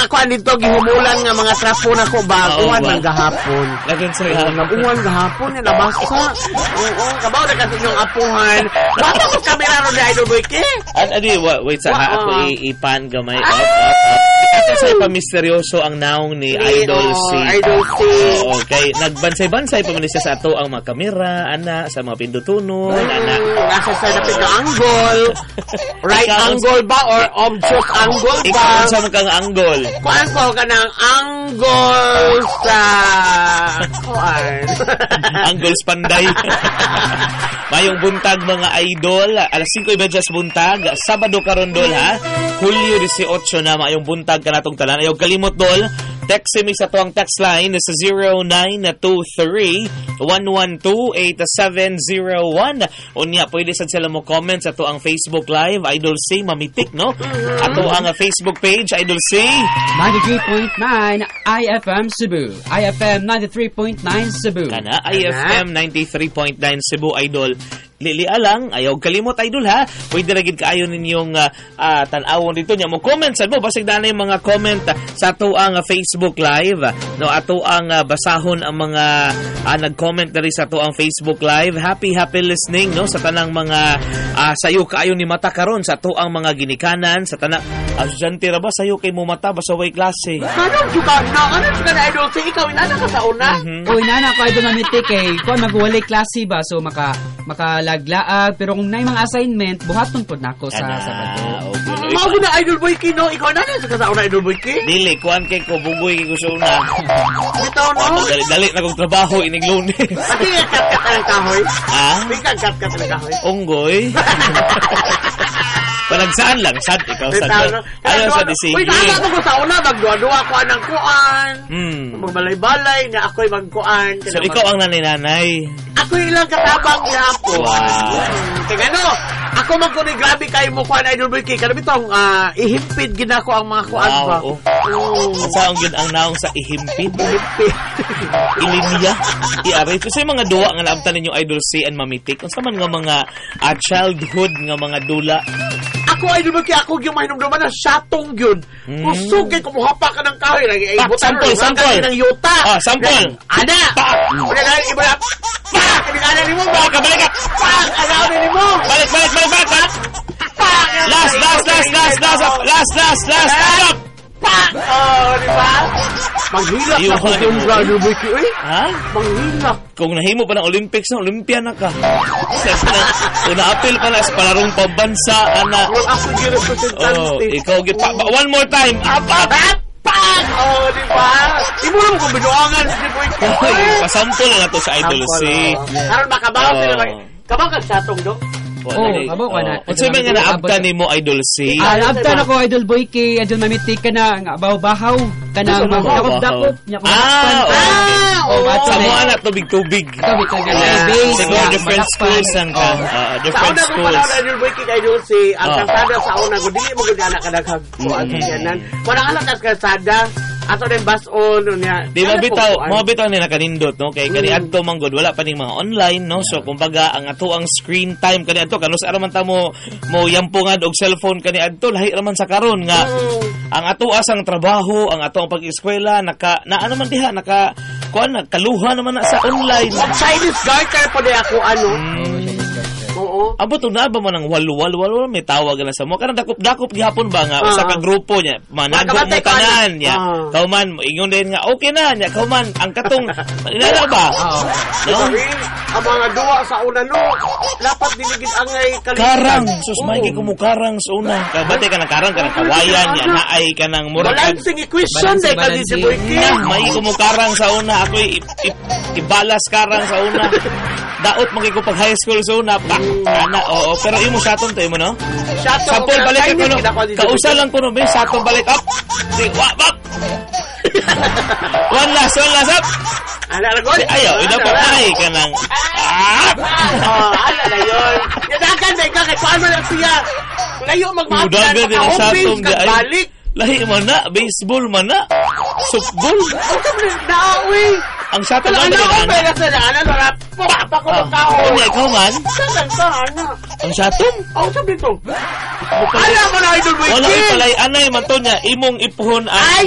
kuan dito gihumulan nga mga trapo na ko ba uwan man gahapon. Lagan sa uwan gahapon na nabasa. Oo, kabaw na kasi yung apuhan. Wala ko kamera ron ni Idol Boyke. Wait sa ako ipan gamay up. Ato sa pamisteryoso ang naong ni Idol C. Idol C. Okay, nagbansay-bansay pa man siya sa ato ang mga kamera, ana sa mga pindutunon, ana. Nasa sa napit na angle. Right angle ba or obtuse angle ba? Ikaw sa mga angle. Kuan ko kanang angle sa kuan. Angles panday. Mayong buntag mga idol, alas 5:30 sa buntag, Sabado karon dol ha. Hulyo 18 na mayong buntag kanatong tanan. Ayaw kalimot dol. Text me sa tuwang text line sa 0923-112-8701. Unya, pwede sad sila mo comment sa tuwang Facebook Live, Idol C, mamitik, no? Ato ang Facebook page, Idol C. 93.9 IFM Cebu. IFM 93.9 Cebu. Kana, IFM 93.9 Cebu, Idol. Lilia lang, ayaw kalimot idol ha. Pwede ragid kaayo ninyong tan-awon dito nya mo comment sad mo basig danay mga comment sa ato ang Facebook Live no ato ang basahon ang mga nag-comment diri sa ato ang Facebook Live. Happy listening no sa tanang mga sayo kaayo ni mata karon sa ato ang mga ginikanan sa tanang asyante ra ba sayo kay mo mata basaway klase. Ano juga na idol si ikaw inana ka sa una? O inana ko idol mamitik kay kon magwalay klase ba so makalaglaag pero kung nay mga assignment buhaton pud nako sa Sabado. Okay. Mao na Idol Boyke no ikaw na sa kasauna Idol Boyke. Dili kuan kay ko bugoy kay ko sa una. Bitaw no. Dali na kong trabaho ining Lunes. Ati kat ang kahoy. Bikan kat ang kahoy. Unggoy. Panagsaan lang, sad ikaw sad. Ayaw sa disigi. Uy, tama ko sa una, magduwa-duwa ko anang kuan. Magbalay-balay, na ako'y magkuan. So, ikaw ang nanay-nanay. Ako ilang katabang yapon. Wow. Kaya ano, ako magkuni grabe kayo mo kuan Idol Boyke. Kada bitong ihimpid ginako ang mga kuan ba. Sa ang ang naong sa ihimpid. Ilinya. Iari. So, yung mga duwa nga naabtan ninyo Idol C and Mamitik. Kung sa man nga mga childhood nga mga dula. Ako Idol Boyke, ako yung mahinumduman na syatong yun. Kusog kay kumuhapa ka ng kahoy. Sample. Ng yuta. Sample. Ana. Wala na iba na. Pak! Kinikanan ni mo. Balik ka. Pak! Agaw ni mo. Balik. Pak! Last. Stop! Pak! Oh, di ba? Manghilak na ko yung Idol Boyke, eh. Ha? Manghilak. Kung nahimo pa ng Olympics na, Olympia na ka. Kung na-appeal pa na sa palarong pambansa, ana. Well, ako Oh, gi-representante. ikaw, one more time. Apat! Pak! Oh, di ba? Di mo naman kung binuangan si Boyke. Pasample na to sa Idol C. Karon makabaw sila. Kabaw ka syatong do? Abo ka na. Unsa man nga naabtan nimo Idol C? Naabtan ako Idol Boyke, adyon mamitik ka na nga bahaw kanang dakop-dakop nya ko. Sa mo anak tubig. Siguro different schools ang different schools. Sa una Idol Boyke Idol C, ang kalsada sa una ko dili mo gid anak kadaghag ko atyanan. Wala anak ka kalsada. Ato din bason niya. Di ba bitaw ni nakanindot no kay kani adto manggod wala pa ning mga online no so kumbaga ang ato ang screen time kani adto kanus ara man ta mo yampungad og cellphone kani adto lahi ra man sa karon nga ang ato asang trabaho ang ato ang pag-eskwela na ano man diha kaluha naman na sa online. Chinese garter pa di ako ano. Oo. Abo to na ba mo nang wal may tawag na sa mo kanang dakop gihapon ba nga usa ka grupo niya manago mo tanan niya kauman mo ingon din nga okay na niya kauman ang katong inala ba no ang mga duwa sa una no dapat diligid angay karang sus may kumukarang sa una kabate ka ng karang kanang kawayan niya naay kanang murag balancing equation day ka si Boyke may kumukarang sa una ako ibalas karang sa una daot magiko pag high school sa una ana oo pero imo saton to imo no sampol balik ko no kausa lang ko no be saton balik up up one last up ala lagod ayo ida pa ay kanang ala na yon dagan day ka kay paano lang siya layo magmahalan ka saton balik lahi man na baseball man na softball daawi ang saton lang ba ana pa ko tao ikaw man ang saton sabi to ala man Idol Boyke wala ipalay anay man to niya imong ipuhon